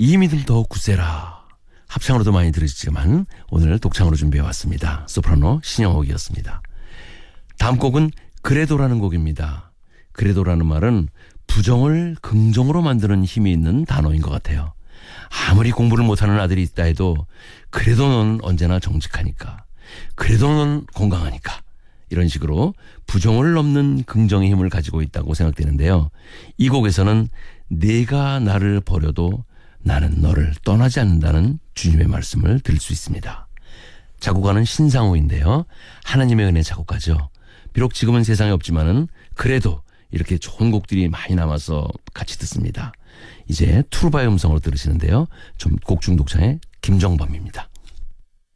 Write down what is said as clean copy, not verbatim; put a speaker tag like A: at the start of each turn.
A: 이 믿음 더욱 굳세라. 합창으로도 많이 들으시지만 오늘 독창으로 준비해왔습니다. 소프라노 신영옥이었습니다. 다음 곡은 그래도라는 곡입니다. 그래도라는 말은 부정을 긍정으로 만드는 힘이 있는 단어인 것 같아요. 아무리 공부를 못하는 아들이 있다 해도 그래도 넌 언제나 정직하니까, 그래도 넌 건강하니까, 이런 식으로 부정을 넘는 긍정의 힘을 가지고 있다고 생각되는데요. 이 곡에서는 내가 나를 버려도 나는 너를 떠나지 않는다는 주님의 말씀을 들을 수 있습니다. 작곡가는 신상호인데요. 하나님의 은혜 작곡가죠. 비록 지금은 세상에 없지만은 그래도 이렇게 좋은 곡들이 많이 남아서 같이 듣습니다. 이제 투르바의 음성으로 들으시는데요. 좀 곡중 독창의 김정범입니다.